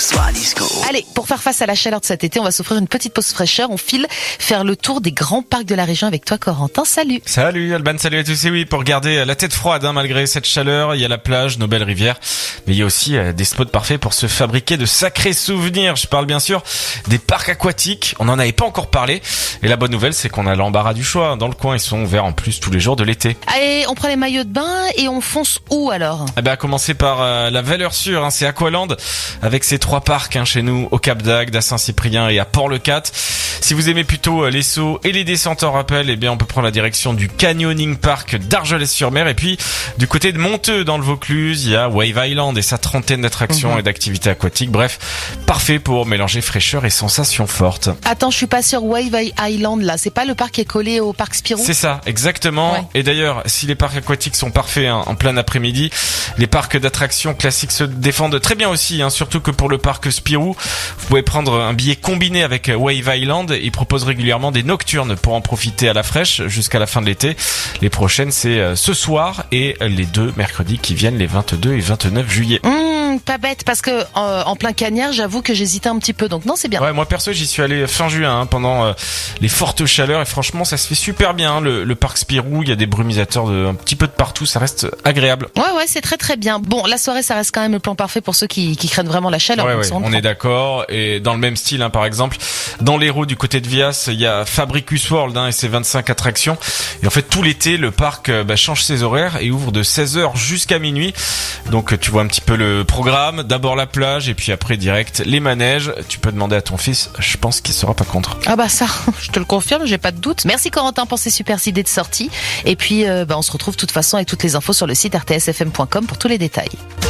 soir disco. Allez, pour faire face à la chaleur de cet été, on va s'offrir une petite pause fraîcheur. On file faire le tour des grands parcs de la région avec toi, Corentin. Salut. Salut Alban, salut à tous. Et oui, pour garder la tête froide, malgré cette chaleur, il y a la plage, nos belles rivières, mais il y a aussi des spots parfaits pour se fabriquer de sacrés souvenirs. Je parle bien sûr des parcs aquatiques. On n'en avait pas encore parlé. Et la bonne nouvelle, c'est qu'on a l'embarras du choix. Dans le coin, ils sont ouverts en plus tous les jours de l'été. Allez, on prend les maillots de bain et on fonce où alors ? À commencer par la valeur sûre, c'est Aqualand, avec ses 3 parcs chez nous, au Cap d'Agde, à Saint-Cyprien et à Port-le-Cat. Si vous aimez plutôt les sauts et les descentes en rappel, on peut prendre la direction du Canyoning Park d'Argelès-sur-Mer. Et puis, du côté de Monteux, dans le Vaucluse, il y a Wave Island et sa 30aine d'attractions et d'activités aquatiques. Bref, parfait pour mélanger fraîcheur et sensations fortes. Attends, je suis pas sur Wave Island là. C'est pas le parc qui est collé au parc Spirou ? C'est ça, exactement. Ouais. Et d'ailleurs, si les parcs aquatiques sont parfaits en plein après-midi, les parcs d'attractions classiques se défendent très bien aussi, surtout que pour le parc Spirou, vous pouvez prendre un billet combiné avec Wave Island. Ils proposent régulièrement des nocturnes pour en profiter à la fraîche jusqu'à la fin de l'été. Les prochaines, c'est ce soir et les 2 mercredis qui viennent, les 22 et 29 juillet. Pas bête, parce que en plein cagnard, j'avoue que j'hésitais un petit peu, donc non, c'est bien. Ouais, moi perso, j'y suis allé fin juin pendant les fortes chaleurs et franchement, ça se fait super bien. Le parc Spirou, il y a des brumisateurs un petit peu de partout, ça reste agréable. Ouais, c'est très très bien. Bon, la soirée, ça reste quand même le plan parfait pour ceux qui craignent vraiment la chaleur. Ouais, on est d'accord. Et dans le même style, par exemple, dans l'Hérault du côté de Vias, il y a Fabricus World et ses 25 attractions. Et en fait, tout l'été, le parc change ses horaires et ouvre de 16h jusqu'à minuit. Donc, tu vois un petit peu le programme. D'abord la plage et puis après direct les manèges. Tu peux demander à ton fils, je pense qu'il sera pas contre. Ah ça, je te le confirme, j'ai pas de doute. Merci Corentin pour ces super idées de sortie. Et puis, on se retrouve de toute façon avec toutes les infos sur le site rtsfm.com pour tous les détails.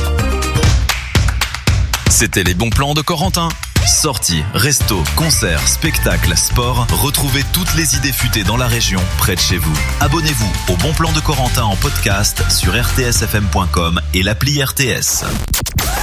C'était les bons plans de Corentin. Sorties, restos, concerts, spectacles, sport. Retrouvez toutes les idées futées dans la région, près de chez vous. Abonnez-vous au Bon Plan de Corentin en podcast sur rtsfm.com et l'appli RTS.